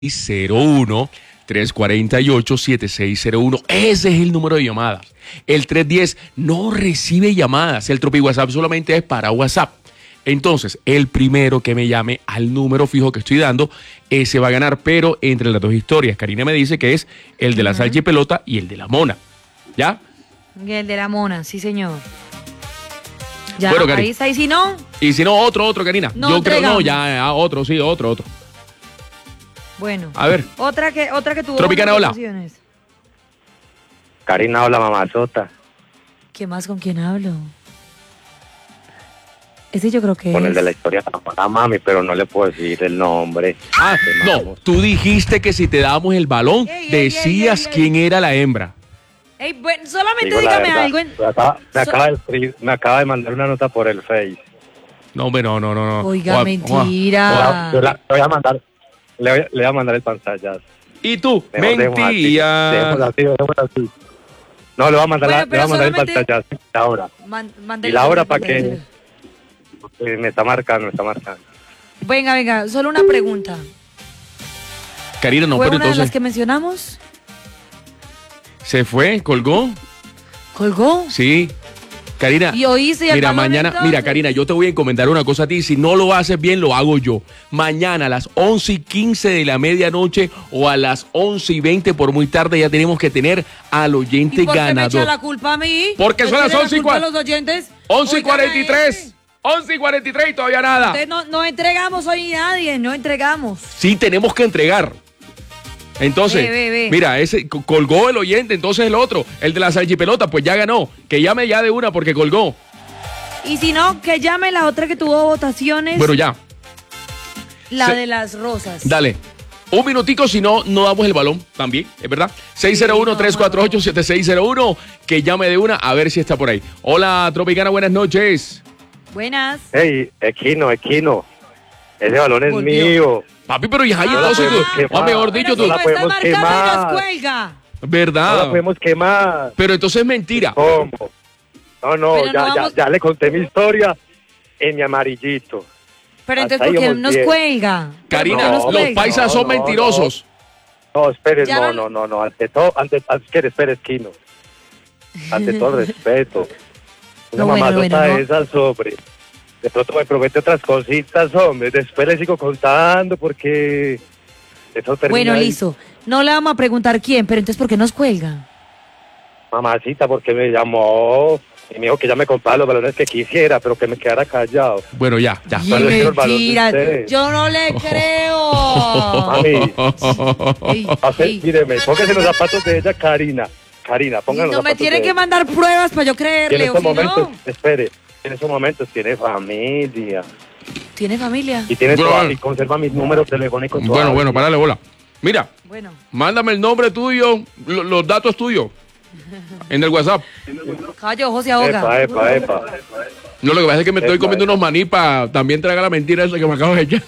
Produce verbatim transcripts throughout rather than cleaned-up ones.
cero uno, tres cuatro ocho, siete seis cero uno. Ese es el número de llamadas. El trescientos diez no recibe llamadas. El Tropi WhatsApp solamente es para WhatsApp. Entonces, el primero que me llame al número fijo que estoy dando, ese va a ganar, pero entre las dos historias. Karina me dice que es el de la salsa y pelota y el de la mona. ¿Ya? Y el de la mona, sí, señor. Ya, bueno, ahí está. Y si no... Y si no, otro, otro, Karina. No Yo entregamos. creo, no, ya, ya, otro, sí, otro, otro. Bueno. A ver. Otra que, otra que tuvo... Tropicana, hola. Karina, hola, mamazota. ¿Qué más? ¿Con quién hablo? Ese yo creo que Con es... el de la historia para mami, pero no le puedo decir el nombre. Ah, no, tú dijiste que si te dábamos el balón, Ey, ey, decías ey, ey, ey. quién era la hembra. Ey, bueno, solamente Digo la dígame verdad, algo. En... Me acaba, me, So- acaba de escribir- me acaba de mandar una nota por el Face. No, hombre, no, no, no. no. Oiga, Oa, mentira. oa. Yo la- le voy a mandar, le voy, le voy a mandar el pantallazo. Y tú, Mejor dejemos así, mentira. dejemos así, dejemos así. No, le voy a mandar, Bueno, la, le pero voy a mandar el solamente- pantallazo la hora. Man- Y mándele la hora el- para que eh, me está marcando, me está marcando. Venga, venga, solo una pregunta. Karina, no, ¿Fue pero una de entonces las que mencionamos? se fue, colgó. ¿Colgó? Sí. Karina, Y oíste el mira, balón, mañana, entonces. mira, Karina, yo te voy a encomendar una cosa a ti. Si no lo haces bien, lo hago yo. Mañana a las once y quince de la medianoche o a las once y veinte por muy tarde ya tenemos que tener al oyente ¿Y por qué me echa ganador. la culpa a mí? Porque ¿Me son las tiene la once y culpa cua- a los oyentes? once y Óigame, cuarenta y tres. once y cuarenta y tres y todavía nada. Ustedes no, no entregamos hoy nadie, no entregamos. Sí, tenemos que entregar. Entonces, Ve, ve, ve. mira, ese co- colgó el oyente, entonces el otro, el de la salchipelota, pues ya ganó. Que llame ya de una porque colgó. Y si no, que llame la otra que tuvo votaciones, Bueno, ya, la se- de las rosas. dale. Un minutico, si no, no damos el balón también, ¿es verdad? seis cero uno, tres cuatro ocho, siete seis cero uno, que llame de una a ver si está por ahí. Hola, Tropicana, buenas noches. Buenas. Hey, Equino, Equino. Ese balón es Volvió. mío. Papi, pero ya hay Ah, entonces, podemos tú- quemar. o mejor dicho, Pero tú, si la no está podemos marcando y quemar. nos cuelga. No ¿verdad? la podemos quemar. Pero entonces es mentira. ¿Cómo? No, no, Pero ya, no ya, vamos- ya le conté mi historia en mi amarillito. Pero Hasta entonces, ahí ¿por qué vamos nos bien. cuelga? Karina, ¿Por qué nos No, los cuelga? paisas son no, no, mentirosos. No, espere, Ya no, no- no, no, no. Ante todo, ante, ante que espere, Esquino. Ante todo respeto. Una No, bueno, mamazota bueno, no. de esas, hombre. De pronto me promete otras cositas, hombre. Después le sigo contando porque eso termina Bueno, ahí. listo. No le vamos a preguntar quién, pero entonces, ¿por qué nos cuelga? Mamacita, porque me llamó y me dijo que ya me compraba los balones que quisiera, pero que me quedara callado. Bueno, ya, ya. Y Pero es que los balones mentira, de ustedes. yo no le creo. Mami, Ey, hace- ey. míreme, póngase los zapatos de ella, Karina. Karina, Y póngase los no me zapatos tiene de que ella. mandar pruebas para yo Y en creerle, o estos si momentos, no. espere, en estos momentos tiene familia ¿Tiene familia? y tiene Bueno, toda- bueno. y conserva mis números telefónicos. Bueno, todavía. bueno, párale bola. Mira, Bueno. mándame el nombre tuyo, lo- los datos tuyos en el WhatsApp. Caballo, ojo se ahoga. Epa, epa, epa. No, lo que pasa es que me estoy Epa, comiendo epa. unos maní para también tragar la mentira esa que me acabo de echar.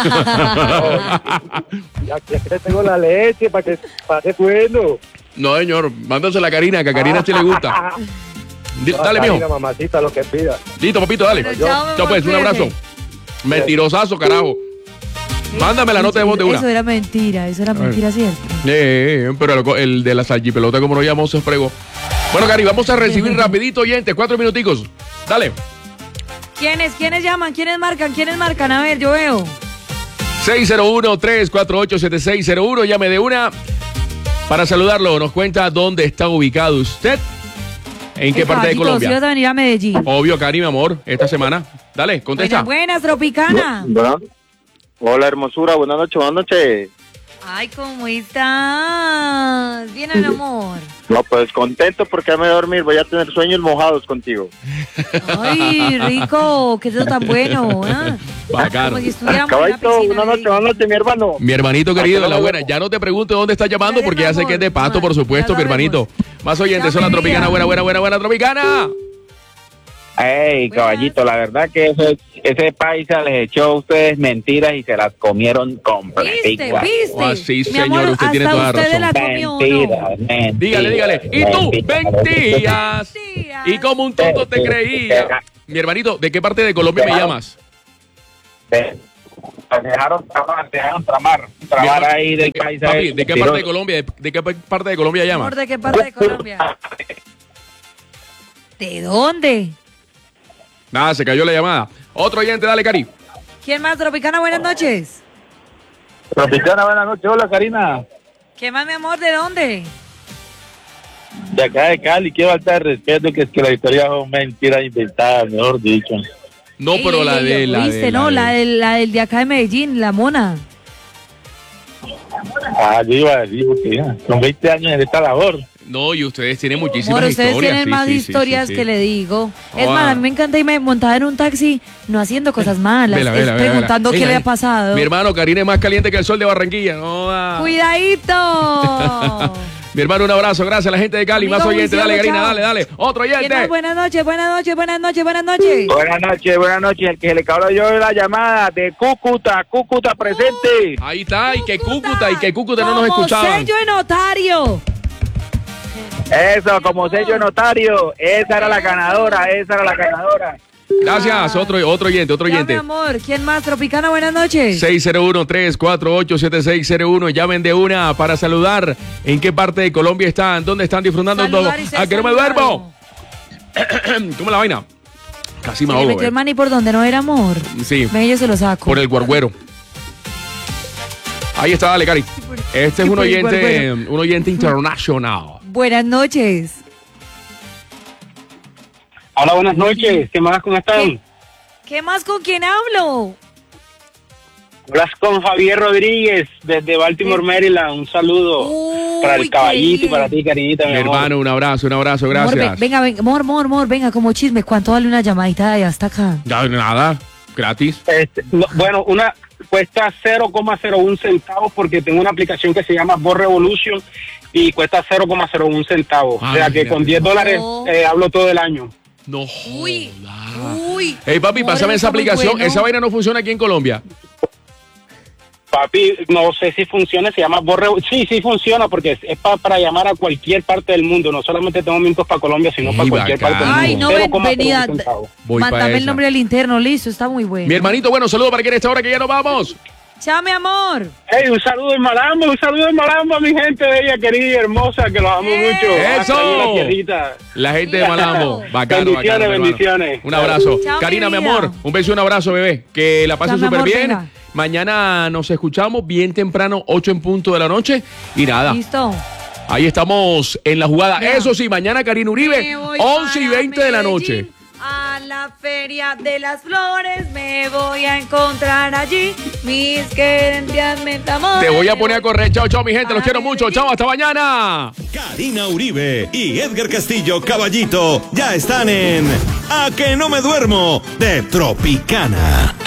Ya, ya que le tengo la leche para que pase bueno. No, señor, mándasela a Karina, que a Karina sí le gusta. Di- Dale, Karina, mijo. mamacita, lo que pida. Listo, papito, dale. Bueno, chao, mi amor, Chao, pues, un cuídese. abrazo. Mentirosazo, carajo. Mándame la nota de voz de una. Eso era mentira, eso era mentira, ¿cierto? Eh, pero el, el de la salchipelota, como lo llamamos, se fregó. Bueno, Cari, vamos a recibir rapidito, oyentes, cuatro minuticos. Dale. ¿Quiénes? ¿Quiénes llaman? ¿Quiénes marcan? ¿Quiénes marcan? A ver, yo veo. seis cero uno, tres cuatro ocho, siete seis cero uno, llame de una. Para saludarlo, nos cuenta dónde está ubicado usted. ¿En qué El parte de caballito, si vas Colombia? a venir a Medellín. Obvio, Cari, mi amor, esta semana. Dale, contesta. Buenas, buenas, Tropicana. Hola, hermosura, buenas noches, buenas noches. Ay, ¿cómo estás? Bien, mi amor. No, pues contento porque ya me voy a dormir, voy a tener sueños mojados contigo. Ay, rico, qué es eso tan bueno. ¿Ah? Bacano. Como si estuviéramos en la Caballito, piscina. buenas noches, buenas noches, mi hermano. Mi hermanito querido, Hasta la luego. buena. Ya no te pregunto dónde estás llamando Ya, porque ya mi sé que es de amor. Pasto, por Ya supuesto, lo mi hermanito. Más oyentes, Ya, son la mi Tropicana, vida. buena, buena, buena, buena, Tropicana. Ey, Buenas. caballito, la verdad que ese, ese paisa les echó a ustedes mentiras y se las comieron ¿Viste? completicas. ¿Viste? Ah, sí, Mi señor, amor, usted tiene hasta toda la usted razón. la comió, ¿no? Mentiras, mentiras. Dígale, dígale. Y tú, mentías. Mentiras. Y como un tonto te creía. Mi hermanito, ¿de qué parte de Colombia me llamas? De Dejaron tramar, dejaron tramar, tramar Bien, ahí ¿de del qué- país. papi, ¿de qué parte de Colombia? ¿De, de qué parte de Colombia llama? Amor, ¿de qué parte de Colombia? ¿De dónde? Nada, se cayó la llamada. Otro oyente, dale, Cari. ¿Quién más? Tropicana, buenas noches. Tropicana, buenas noches. Hola, Karina. ¿Qué más, mi amor? ¿De dónde? De acá de Cali, qué falta de respeto, que es que la historia son mentiras inventadas, mejor dicho. No, pero Ey, la ey, de ey, la ¿viste, de, no? La, de- del, la del de acá de Medellín, la mona. Ah, yo iba a decir, porque son veinte años en esta labor. No, y ustedes tienen muchísimas Amor, ustedes historias. tienen sí, más sí, sí, historias sí, sí. que le digo. Es Oh, más, ah. a mí me encanta irme montada en un taxi, no haciendo cosas malas, Vela, es vela, vela, preguntando vela. qué Ey, le ey. ha pasado. Mi hermano, Karina es más caliente que el sol de Barranquilla. No, ah. ¡Cuidadito! Mi hermano, un abrazo. Gracias a la gente de Cali. Amigo, Más oyentes. un Dale, cielo, Karina, chao. dale, dale. Otro ¿Quién oyente. más? Buenas noches, buenas noches, buenas noches, buenas noches. Buenas noches, buenas noches. El que se le cabró yo de la llamada de Cúcuta, Cúcuta presente. Ahí está. Y que Cúcuta, y que Cúcuta no nos Como escuchaban. sello de notario. Eso, como sello notario. Esa era la ganadora, esa era la ganadora. Gracias. Otro, otro oyente, otro Ya, mi oyente. amor. ¿Quién más? Tropicana, buenas noches. seis cero uno, tres cuatro ocho, siete seis cero uno. Llamen de una para saludar. ¿En qué parte de Colombia están? ¿Dónde están disfrutando todo? Saludar y ser ¿A que no me saludado. duermo? ¿Cómo es la vaina? Casi me Se le ahogo. metió eh. el maní por donde no era amor. Sí, Ven, yo se lo saco. por el guarguero. Ahí está, dale, Cari. Este es Sí, un por el oyente, guarguero. un oyente internacional. Buenas noches. Hola, buenas noches. ¿Qué más? ¿Cómo están? ¿Qué más? ¿Con quién hablo? Hablas con Javier Rodríguez desde Baltimore, Maryland. Un saludo Uy, para el qué caballito y bien. para ti, Carinita, mi, Mi amor. hermano, un abrazo, un abrazo, Amor, gracias. ven- venga, venga, amor, amor, amor, venga, como chisme. ¿Cuánto vale una llamadita de hasta acá? Ya, nada, gratis. Este, no, bueno, una cuesta cero coma cero uno centavos porque tengo una aplicación que se llama Bo Revolution y cuesta cero coma cero uno centavos. Ah, o sea que imagínate. con diez dólares No. eh, hablo todo el año. No Uy, joda. uy. Hey, papi, Amor, pásame eso esa está muy aplicación. bueno. Esa vaina no funciona aquí en Colombia. Papi, no sé si funciona, se llama Bo Revolution. Sí, sí funciona porque es, es pa- para llamar a cualquier parte del mundo. No solamente tengo minutos para Colombia, sino Ey, para cualquier bacano. parte del mundo. Ay, no, cero ven, coma cero uno venida. centavos. Voy pa' Mándame el esa. nombre del interno, listo, está muy bueno. Mi hermanito, bueno, saludo para que en esta hora que ya nos vamos. Chao, mi amor. Hey, un saludo en Malambo, un saludo en Malambo a mi gente bella, querida y hermosa, que los amo ¡Eh! mucho. ¡Eso! Hasta ahí en la tierrita. La gente de Malambo. Bacano, Bendiciones, bacano, hermano. bendiciones. Un abrazo. Chao, Karina, mi mi vida. amor, un beso y un abrazo, bebé. Que la pasen Chao, mi súper amor, bien. venga. Mañana nos escuchamos bien temprano, ocho en punto de la noche. Y nada, Listo. ahí estamos en la jugada. Ya. Eso sí, mañana Karina Me Uribe, voy once y para veinte de la Medellín, noche. A la feria de las flores me voy a encontrar allí mis querencias amores. Te voy a poner a correr. Chao, chao, mi gente. Los quiero mucho. Chao, hasta mañana. Karina Uribe y Edgar Castillo Caballito ya están en A que no me duermo de Tropicana.